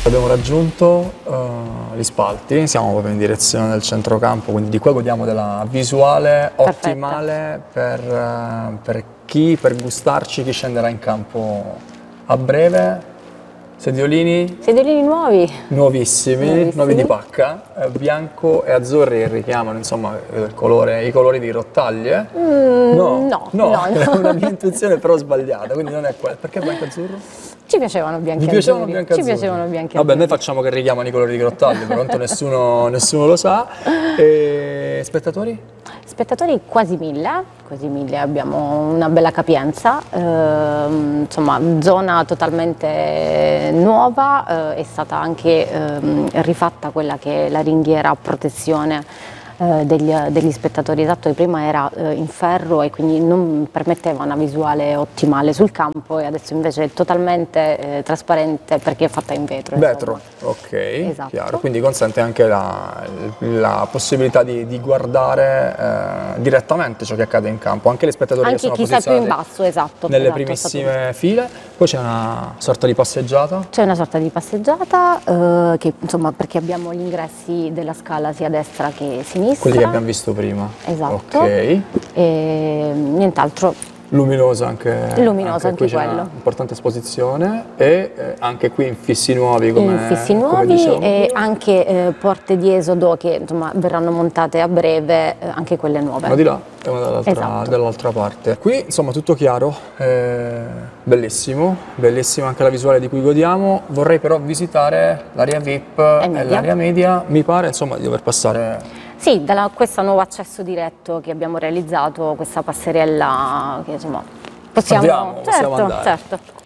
Abbiamo raggiunto gli spalti, siamo proprio in direzione del centrocampo, quindi di qua godiamo della visuale ottimale per gustarci chi scenderà in campo a breve. Sediolini Nuovi. nuovissimi, nuovi di pacca, bianco e azzurri che richiamano insomma i colori di Rottaglie. No. È una mia intuizione però sbagliata, quindi non è quello. Perché bianco e azzurro? Ci piacevano bianchi Vi piacevano azzurri. bianchi Ci azzurri? piacevano bianchi Vabbè, azzurri. noi facciamo che richiamano i colori di Grottaglie, però tanto nessuno lo sa. E spettatori? Spettatori quasi 1000, abbiamo una bella capienza, insomma zona totalmente nuova, è stata anche rifatta quella che è la ringhiera a protezione degli spettatori, esatto, che prima era in ferro e quindi non permetteva una visuale ottimale sul campo e adesso invece è totalmente trasparente perché è fatta in vetro. Vetro, insomma. ok, Esatto. chiaro, quindi consente anche la possibilità di guardare direttamente ciò che accade in campo, anche gli spettatori Anche che sono chi sta più in posizionati basso, esatto. nelle esatto, primissime file. Poi c'è una sorta di passeggiata. C'è una sorta di passeggiata che, insomma, perché abbiamo gli ingressi della scala sia a destra che a sinistra. Quelli che abbiamo visto prima. Esatto. Ok. E nient'altro. Luminoso anche Luminoso qui anche c'è quello. Importante esposizione e anche qui infissi nuovi come Infissi come nuovi dicevamo e prima. anche porte di esodo che insomma verranno montate a breve, anche quelle nuove. Una di là e una Esatto. dall'altra parte. Qui insomma tutto chiaro, bellissimo, bellissima anche la visuale di cui godiamo. Vorrei però visitare l'area VIP e l'area media. Mi pare insomma di dover passare. Sì, da questo nuovo accesso diretto che abbiamo realizzato, questa passerella che insomma possiamo Possiamo andare. certo.